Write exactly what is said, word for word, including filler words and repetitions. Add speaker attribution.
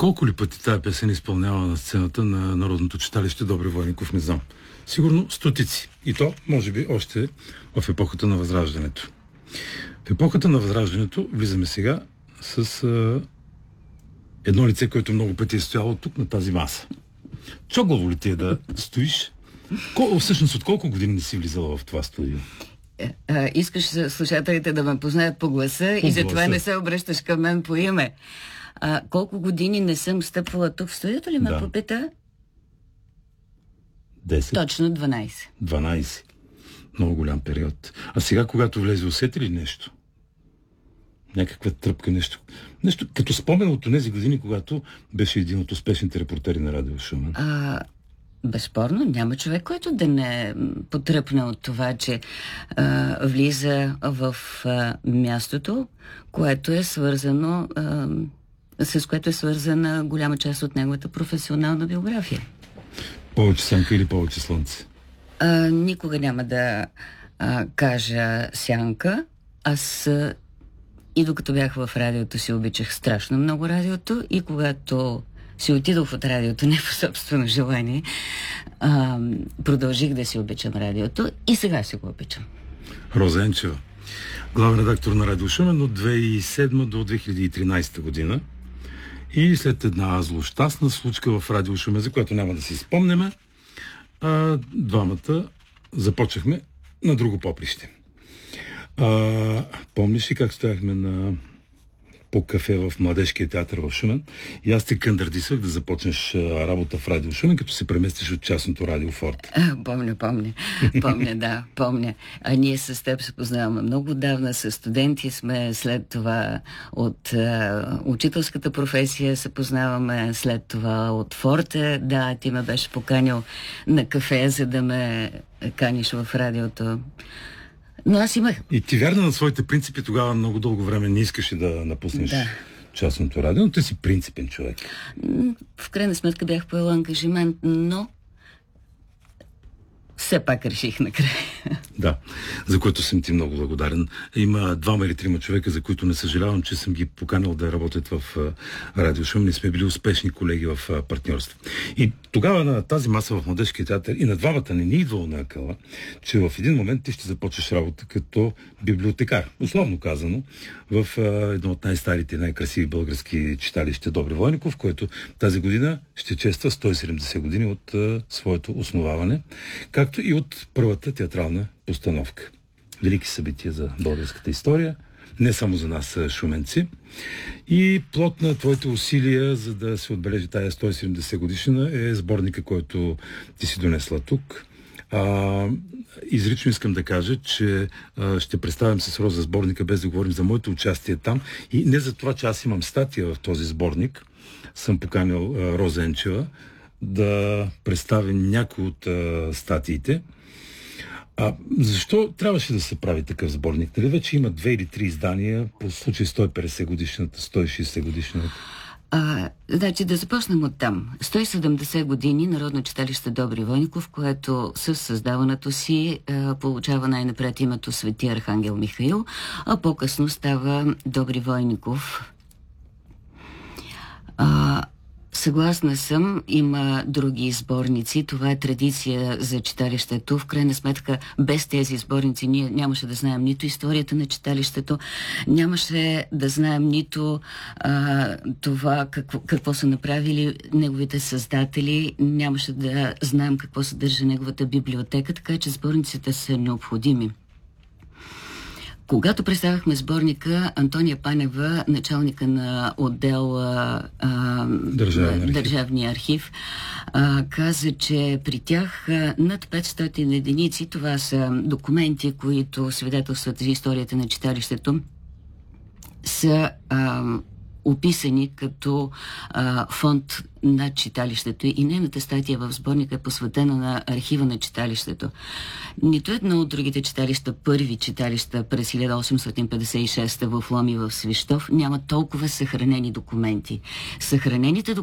Speaker 1: Колко ли пъти тая песен изпълнява на сцената на Народното читалище Добри Войников, не знам. Сигурно стотици. И то, може би, още в епохата на Възраждането. В епохата на Възраждането влизаме сега с а, едно лице, което много пъти е стояло тук на тази маса. Чоглаво ли ти е да стоиш? Кол, всъщност от колко години не си влизала в това студио?
Speaker 2: А, искаш слушателите да ме познаят по гласа по и затова не се обръщаш към мен по име. А, колко години не съм стъпвала тук в студиото ли ме да. попита?
Speaker 1: десет.
Speaker 2: Точно дванайсет.
Speaker 1: дванайсет. Много голям период. А сега, когато влезе, усети ли нещо? Някаква тръпка, нещо. Нещо като спомен от тези години, когато беше един от успешните репортери на Радио Шумен.
Speaker 2: А, безспорно, няма човек, който да не потръпне от това, че а, влиза в а, мястото, което е свързано, а, с което е свързана голяма част от неговата професионална биография.
Speaker 1: Повече сянка или повече слънце?
Speaker 2: А, никога няма да а, кажа сянка. Аз а, и докато бях в радиото си обичах страшно много радиото и когато си отидох от радиото не по собствено желание, а, продължих да си обичам радиото и сега си го обичам.
Speaker 1: Роза Енчева, главен редактор на Радио Шумен от две хиляди и седма до две хиляди и тринайсета година. И след една злощастна случка в Радио Шумен, за която няма да си спомняме, а, двамата започнахме на друго поприще. А, помниш ли как стояхме на по кафе в Младежкия театър в Шумен и аз те къндърдисвах да започнеш работа в Радио Шумен, като се преместиш от частното Радио Форт.
Speaker 2: А, помня, помня. Помня, да, помня. А ние с теб се познаваме много отдавна, с студенти сме, след това от а, учителската професия се познаваме, след това от Форта. Да, ти ме беше поканил на кафе, за да ме каниш в радиото. Но аз имах...
Speaker 1: И ти вярна на своите принципи, тогава много дълго време не искаше да напуснеш да. частното радио, но ти си принципен човек.
Speaker 2: В крайна сметка бях поела ангажимент, но все пак реших накрая.
Speaker 1: Да, за което съм ти много благодарен. Има двама или трима човека, за които не съжалявам, че съм ги поканил да работят в Радио Шумен. Ние сме били успешни колеги в партньорство. И тогава на тази маса в Младежкия театър и на двамата не ни идвало на акъла, че в един момент ти ще започнеш работа като библиотекар. Условно казано, в едно от най-старите и най-красиви български читалища Добри Войников, което тази година ще чества сто и седемдесет години от а, своето основаване, както и от първата театрална постановка. Велики събития за българската история, не само за нас, шуменци. И плод на твоите усилия, за да се отбележи тая сто и седемдесет годишна, е сборника, който ти си донесла тук. А, изрично искам да кажа, че а, ще представям с Роза сборника, без да говорим за моето участие там. И не за това, че аз имам статия в този сборник, съм поканил а, Роза Енчева да представи някои от а, статиите. А защо трябваше да се прави такъв сборник? Дали вече има две или три издания по случай сто и петдесет годишната, сто и шейсет годишната?
Speaker 2: А, значи да започнем от там. сто и седемдесет години Народно читалище Добри Войников, което с създаването си а, получава най-напред името Свети Архангел Михаил, а по-късно става Добри Войников. А, Съгласна съм, има други сборници. Това е традиция за читалището. В крайна сметка, без тези сборници ние нямаше да знаем нито историята на читалището, нямаше да знаем нито а, това какво, какво са направили неговите създатели, нямаше да знаем какво съдържа неговата библиотека, така че сборниците са необходими. Когато представяхме сборника, Антония Панева, началника на отдел а,
Speaker 1: Държавен архив.
Speaker 2: Държавния архив, а, каза, че при тях а, над петстотин единици, това са документи, които свидетелстват за историята на читалището, са а, описани като а, фонд на читалището и нейната статия в сборника е посветена на архива на читалището. Нито едно от другите читалища, първи читалища през хиляда осемстотин петдесет и шеста в Лом и в Свищов, няма толкова съхранени документи. Съхранените